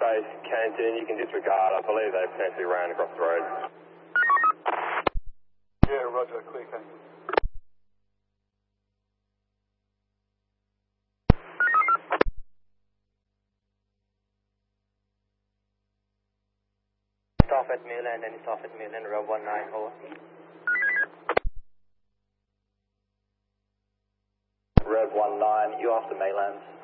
Base, Canton, you can disregard. I believe they potentially ran across the road. Yeah, roger, clear, Canton. Stop at Mainland and stop at Mainland, Rev 19, over. Rev 19, you after Mainland.